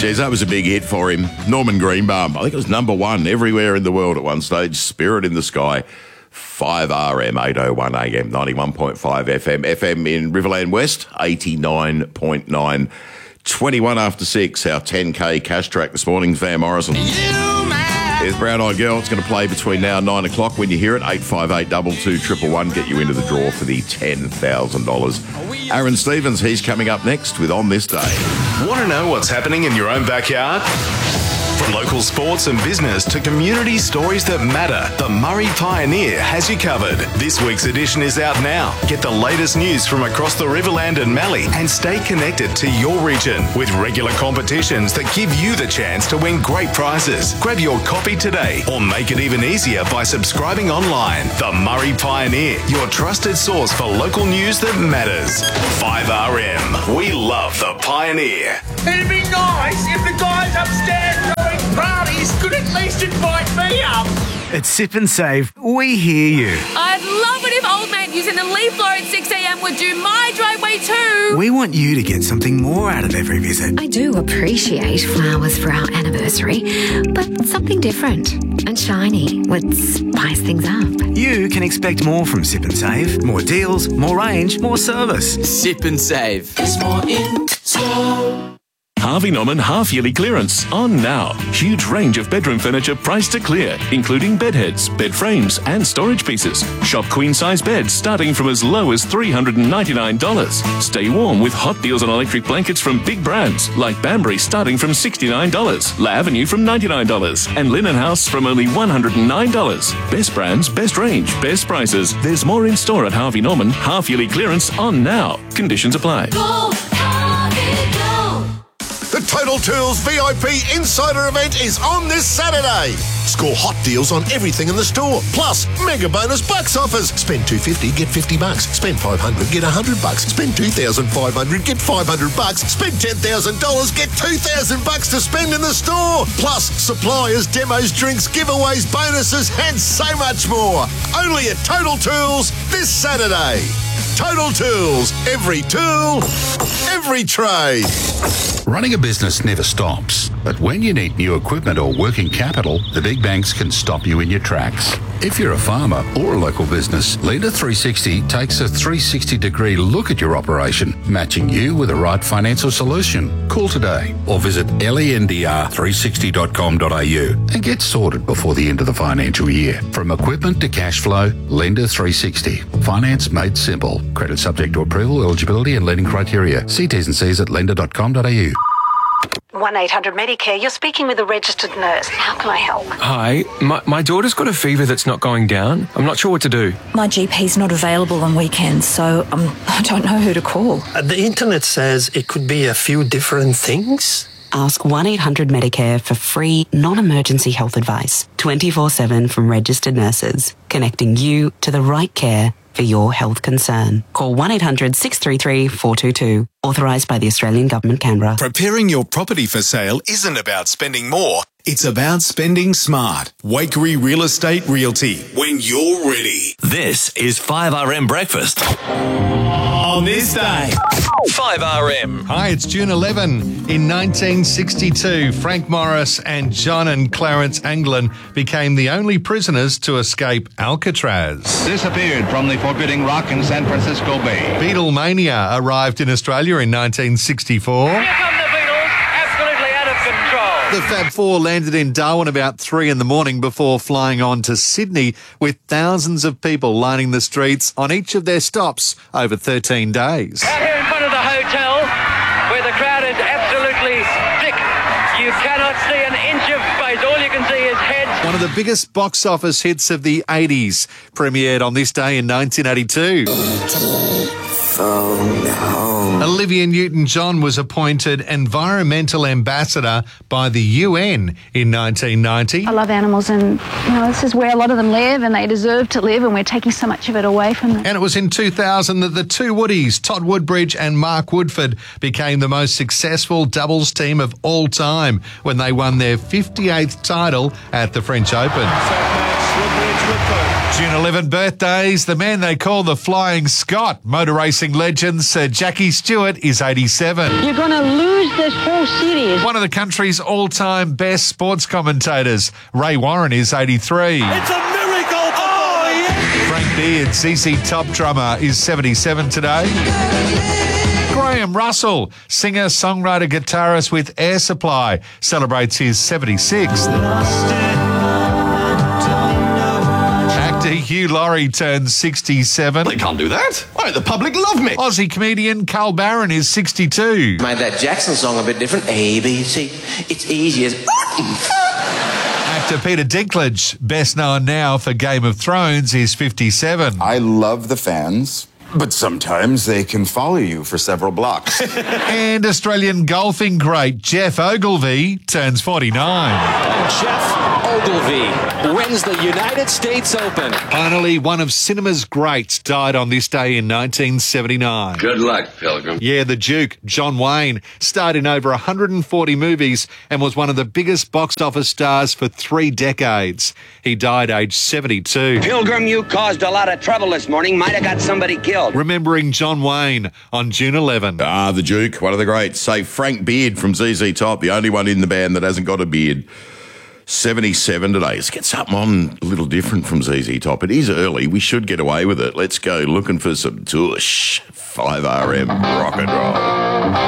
Geez, that was a big hit for him. Norman Greenbaum. I think it was number one everywhere in the world at one stage. Spirit in the Sky. 5RM, 801 AM, 91.5 FM. FM in Riverland West, 89.9. 21 after 6, our 10K cash track this morning. Van Morrison. There's Brown Eyed Girl. It's going to play between now and 9 o'clock. When you hear it, 858 22111, get you into the draw for the $10,000. Aaron Stevens, he's coming up next with On This Day. Want to know what's happening in your own backyard? From local sports and business to community stories that matter, the Murray Pioneer has you covered. This week's edition is out now. Get the latest news from across the Riverland and Mallee and stay connected to your region with regular competitions that give you the chance to win great prizes. Grab your copy today or make it even easier by subscribing online. The Murray Pioneer, your trusted source for local news that matters. 5RM, we love the Pioneer. It'd be nice if the guys upstairs throwing parties could at least invite me up. At Sip and Save, we hear you. I'd love it if old man using the leaf blower at 6am would do my driveway too. We want you to get something more out of every visit. I do appreciate flowers for our anniversary, but something different and shiny would spice things up. You can expect more from Sip and Save. More deals, more range, more service. Sip and Save. There's more in store. Harvey Norman half-yearly clearance on now. Huge range of bedroom furniture priced to clear, including bed heads, bed frames and storage pieces. Shop queen-size beds starting from as low as $399. Stay warm with hot deals on electric blankets from big brands like Banbury starting from $69, La Avenue from $99 and Linen House from only $109. Best brands, best range, best prices. There's more in store at Harvey Norman. Half-yearly clearance on now. Conditions apply. Go, Harvey, go. The Total Tools VIP Insider event is on this Saturday. Score hot deals on everything in the store. Plus, mega bonus bucks offers. Spend $250, get $50. Spend $500, get $100. Spend $2,500, get $500. Spend $10,000, get $2,000 to spend in the store. Plus, suppliers, demos, drinks, giveaways, bonuses, and so much more. Only at Total Tools this Saturday. Total Tools. Every tool, every trade. Running a business never stops, but when you need new equipment or working capital, the big banks can stop you in your tracks. If you're a farmer or a local business, Lender 360 takes a 360-degree look at your operation, matching you with the right financial solution. Call today or visit lendr360.com.au and get sorted before the end of the financial year. From equipment to cash flow, Lender 360. Finance made simple. Credit subject to approval, eligibility and lending criteria. See T's and C's at lender.com.au. 1-800-Medicare, you're speaking with a registered nurse. How can I help? Hi, my daughter's got a fever that's not going down. I'm not sure what to do. My GP's not available on weekends, so I don't know who to call. The internet says it could be a few different things. Ask 1-800-Medicare for free, non-emergency health advice, 24/7 from registered nurses, connecting you to the right care for your health concern. Call 1-800-633-422. Authorised by the Australian Government, Canberra. Preparing your property for sale isn't about spending more. It's about spending smart. Wakery Real Estate Realty. When you're ready. This is 5RM Breakfast. On this day. 5RM. Hi, it's June 11. In 1962, Frank Morris and John and Clarence Anglin became the only prisoners to escape Alcatraz. Disappeared from the forbidding rock in San Francisco Bay. Beatlemania arrived in Australia in 1964. Here come the Beatles, absolutely out of control. The Fab Four landed in Darwin about 3 a.m. before flying on to Sydney, with thousands of people lining the streets on each of their stops over 13 days. Out here in front of the hotel, where the crowd is absolutely thick. You cannot see an inch of space. All you can see is heads. One of the biggest box office hits of the 80s, premiered on this day in 1982. Olivia Newton-John was appointed Environmental Ambassador by the UN in 1990. I love animals and, this is where a lot of them live and they deserve to live and we're taking so much of it away from them. And it was in 2000 that the two Woodies, Todd Woodbridge and Mark Woodford, became the most successful doubles team of all time when they won their 58th title at the French Open. Woodbridge June 11 birthdays. The man they call the Flying Scot, motor racing legend Sir Jackie Stewart, is 87. You're going to lose this whole series. One of the country's all-time best sports commentators, Ray Warren, is 83. It's a miracle! Oh, yeah! Frank Beard, ZZ Top drummer, is 77 today. Graham Russell, singer, songwriter, guitarist with Air Supply, celebrates his 76th. Actor Hugh Laurie turns 67. They can't do that. Why, the public love me. Aussie comedian Carl Barron is 62. Made that Jackson song a bit different. ABC, it's easy as... Actor Peter Dinklage, best known now for Game of Thrones, is 57. I love the fans, but sometimes they can follow you for several blocks. And Australian golfing great Jeff Ogilvy turns 49. And Jeff Ogilvy wins the United States Open. Finally, one of cinema's greats died on this day in 1979. Good luck, Pilgrim. Yeah, the Duke, John Wayne, starred in over 140 movies and was one of the biggest box office stars for 3 decades. He died aged 72. Pilgrim, you caused a lot of trouble this morning. Might have got somebody killed. Remembering John Wayne on June 11. The Duke, one of the greats. Say Frank Beard from ZZ Top, the only one in the band that hasn't got a beard. 77 today. Let's get something on a little different from ZZ Top. It is early. We should get away with it. Let's go looking for some tush. 5RM rock and roll.